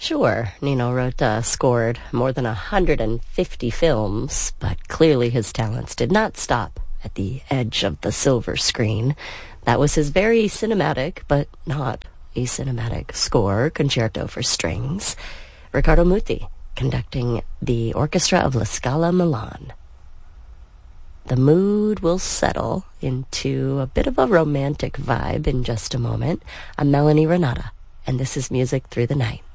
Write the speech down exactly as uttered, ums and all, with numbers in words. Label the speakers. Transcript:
Speaker 1: Sure, Nino Rota scored more than one hundred fifty films, but clearly his talents did not stop at the edge of the silver screen. That was his very cinematic, but not a cinematic score, Concerto for Strings. Riccardo Muti conducting the orchestra of La Scala Milan. The mood will settle into a bit of a romantic vibe in just a moment. I'm Melanie Renata, and this is Music Through the Night.